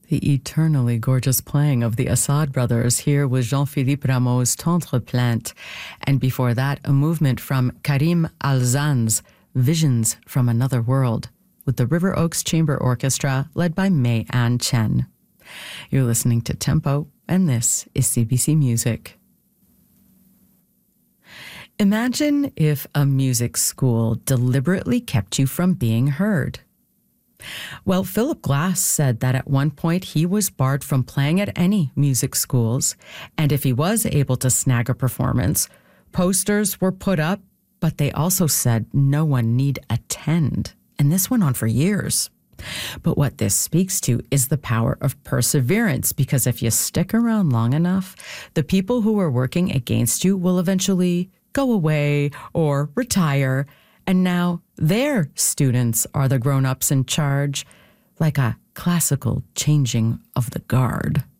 The eternally gorgeous playing of the Assad brothers here was Jean-Philippe Rameau's Tendre Plainte, and before that, a movement from Karim Alzan's Visions from Another World, with the River Oaks Chamber Orchestra led by May Ann Chen. You're listening to Tempo, and this is CBC Music. Imagine if a music school deliberately kept you from being heard. Well, Philip Glass said that at one point he was barred from playing at any music schools, and if he was able to snag a performance, posters were put up, but they also said no one need attend, and this went on for years. But what this speaks to is the power of perseverance, because if you stick around long enough, the people who are working against you will eventually go away or retire, and now their students are the grown-ups in charge, like a classical changing of the guard.